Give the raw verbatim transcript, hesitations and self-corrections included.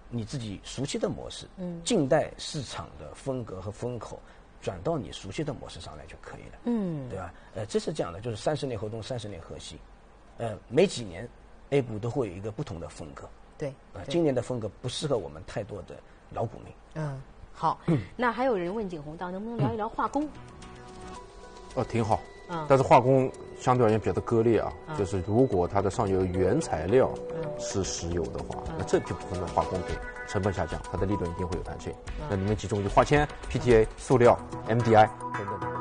你自己熟悉的模式，嗯，静待市场的风格和风口转到你熟悉的模式上来就可以了，嗯，对吧？呃，这是这样的，就是三十年河东，三十年河西，呃，每几年 A 股都会有一个不同的风格， 对， 呃，今年的风格不适合我们太多的老股民， 嗯，好，那还有人问景洪道能不能聊一聊化工？ 哦，挺好。 嗯， 但是化工相对而言比较的割裂啊， 嗯、 就是如果它的上游原材料嗯是石油的话， 嗯、 那这部分的化工品成本下降，它的利润一定会有弹性。嗯、那里面集中于化纤、P T A、塑料、M D I 等等。